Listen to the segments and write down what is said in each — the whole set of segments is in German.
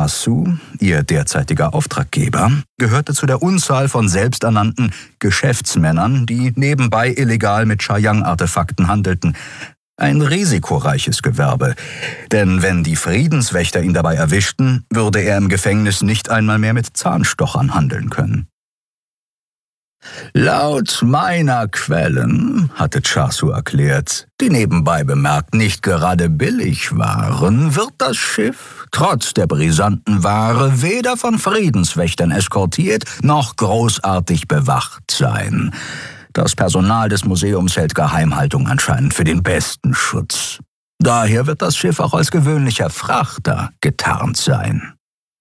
Chasu, ihr derzeitiger Auftraggeber, gehörte zu der Unzahl von selbsternannten Geschäftsmännern, die nebenbei illegal mit Chayang-Artefakten handelten. Ein risikoreiches Gewerbe, denn wenn die Friedenswächter ihn dabei erwischten, würde er im Gefängnis nicht einmal mehr mit Zahnstochern handeln können. Laut meiner Quellen, hatte Chasu erklärt, die nebenbei bemerkt nicht gerade billig waren, wird das Schiff, trotz der brisanten Ware, weder von Friedenswächtern eskortiert noch großartig bewacht sein. Das Personal des Museums hält Geheimhaltung anscheinend für den besten Schutz. Daher wird das Schiff auch als gewöhnlicher Frachter getarnt sein.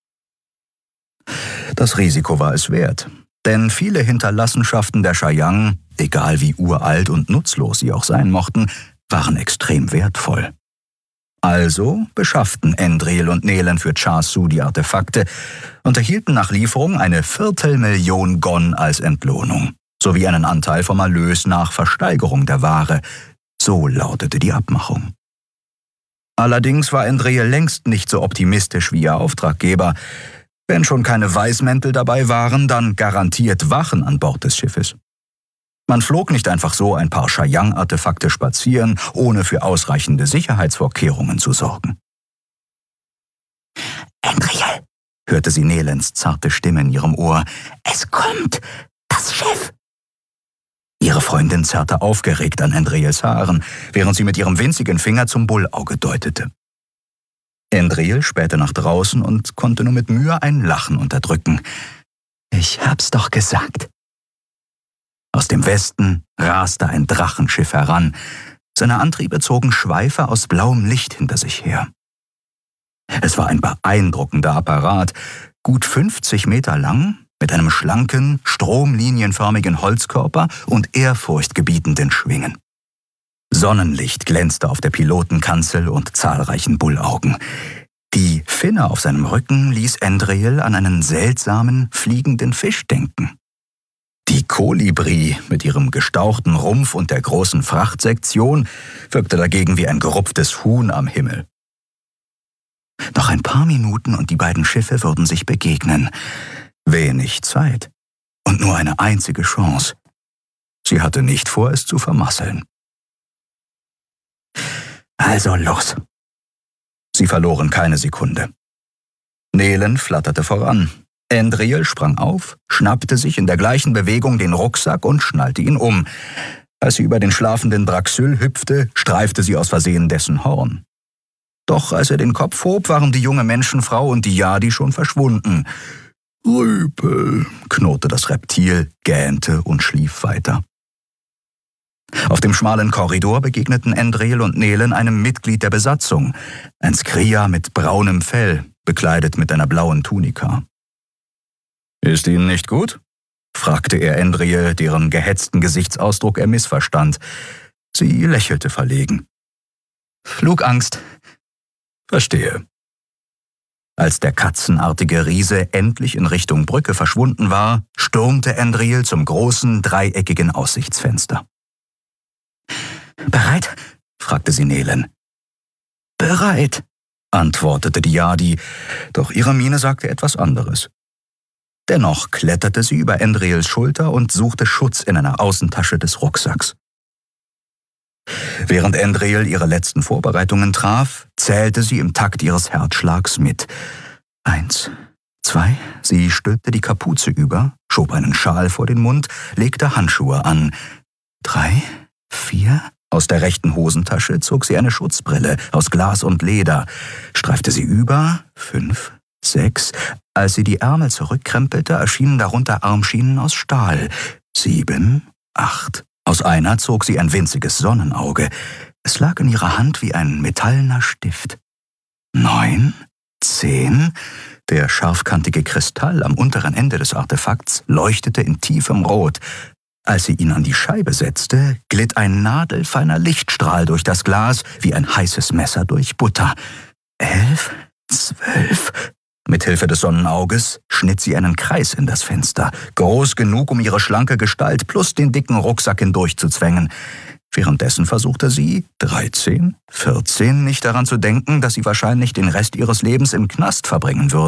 Das Risiko war es wert. Denn viele Hinterlassenschaften der Chayang, egal wie uralt und nutzlos sie auch sein mochten, waren extrem wertvoll. Also beschafften Endril und Nelen für Chasu die Artefakte und erhielten nach Lieferung eine 250.000 Gon als Entlohnung, sowie einen Anteil vom Erlös nach Versteigerung der Ware. So lautete die Abmachung. Allerdings war Endril längst nicht so optimistisch wie ihr Auftraggeber. Wenn schon keine Weißmäntel dabei waren, dann garantiert Wachen an Bord des Schiffes. Man flog nicht einfach so ein paar Chayang-Artefakte spazieren, ohne für ausreichende Sicherheitsvorkehrungen zu sorgen. »Endril«, hörte sie Nelens zarte Stimme in ihrem Ohr, »es kommt, das Schiff!« Ihre Freundin zerrte aufgeregt an Endrils Haaren, während sie mit ihrem winzigen Finger zum Bullauge deutete. Endril spähte nach draußen und konnte nur mit Mühe ein Lachen unterdrücken. »Ich hab's doch gesagt.« Aus dem Westen raste ein Drachenschiff heran. Seine Antriebe zogen Schweife aus blauem Licht hinter sich her. Es war ein beeindruckender Apparat, gut 50 Meter lang, mit einem schlanken, stromlinienförmigen Holzkörper und ehrfurchtgebietenden Schwingen. Sonnenlicht glänzte auf der Pilotenkanzel und zahlreichen Bullaugen. Die Finne auf seinem Rücken ließ Endril an einen seltsamen, fliegenden Fisch denken. Die Kolibri mit ihrem gestauchten Rumpf und der großen Frachtsektion wirkte dagegen wie ein gerupftes Huhn am Himmel. Noch ein paar Minuten und die beiden Schiffe würden sich begegnen. Wenig Zeit und nur eine einzige Chance. Sie hatte nicht vor, es zu vermasseln. Also los. Sie verloren keine Sekunde. Nelen flatterte voran. Endril sprang auf, schnappte sich in der gleichen Bewegung den Rucksack und schnallte ihn um. Als sie über den schlafenden Draxyl hüpfte, streifte sie aus Versehen dessen Horn. Doch als er den Kopf hob, waren die junge Menschenfrau und die Yadi schon verschwunden. »Rüpel«, knurrte das Reptil, gähnte und schlief weiter. Auf dem schmalen Korridor begegneten Endril und Nelen einem Mitglied der Besatzung, ein Skria mit braunem Fell, bekleidet mit einer blauen Tunika. »Ist Ihnen nicht gut?« fragte er Endril, deren gehetzten Gesichtsausdruck er missverstand. Sie lächelte verlegen. »Flugangst.« »Verstehe.« Als der katzenartige Riese endlich in Richtung Brücke verschwunden war, stürmte Endril zum großen, dreieckigen Aussichtsfenster. »Bereit?« fragte sie Nelen. »Bereit«, antwortete die Yadi, doch ihre Miene sagte etwas anderes. Dennoch kletterte sie über Endrils Schulter und suchte Schutz in einer Außentasche des Rucksacks. Während Endril ihre letzten Vorbereitungen traf, zählte sie im Takt ihres Herzschlags mit. 1, 2, sie stülpte die Kapuze über, schob einen Schal vor den Mund, legte Handschuhe an. 3, 4, aus der rechten Hosentasche zog sie eine Schutzbrille aus Glas und Leder, streifte sie über. 5, 6, als sie die Ärmel zurückkrempelte, erschienen darunter Armschienen aus Stahl. 7, 8. Aus einer zog sie ein winziges Sonnenauge. Es lag in ihrer Hand wie ein metallener Stift. 9, 10. Der scharfkantige Kristall am unteren Ende des Artefakts leuchtete in tiefem Rot. Als sie ihn an die Scheibe setzte, glitt ein nadelfeiner Lichtstrahl durch das Glas wie ein heißes Messer durch Butter. 11, 12. Mithilfe des Sonnenauges schnitt sie einen Kreis in das Fenster, groß genug, um ihre schlanke Gestalt plus den dicken Rucksack hindurchzuzwängen. Währenddessen versuchte sie, 13, 14, nicht daran zu denken, dass sie wahrscheinlich den Rest ihres Lebens im Knast verbringen würde.